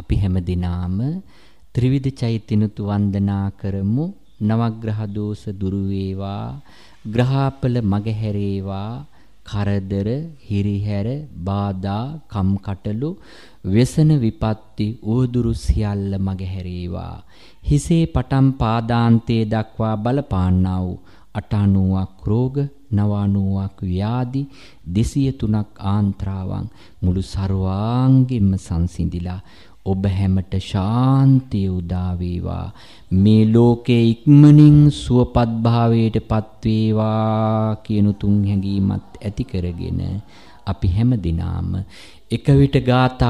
අපි හැම දිනාම ත්‍රිවිධ චෛත්‍යනුතු වන්දනා කරමු. නවග්‍රහ දෝෂ දුරු වේවා, ග්‍රහපල මගහැරේවා, කරදර, හිරිහැර, බාධා, කම්කටොළු, व्यसन විපත්ති උවදුරු සියල්ල මගහැරේවා. හිසේ පටන් පාදාන්තයේ දක්වා බලපාන්නා වූ 90ක් රෝග, 90ක් ව්‍යාධි, 203ක් ආන්ත්‍රාවන් මුළු සර්වාංගෙම සංසිඳිලා ඔබ හැමට ශාන්තිය උදා වේවා. මේ ලෝකේ ඉක්මනින් සුවපත් භාවයට පත් වේවා කියන තුන් හැඟීමත් ඇති කරගෙන අපි හැම දිනාම එක විට ගාථා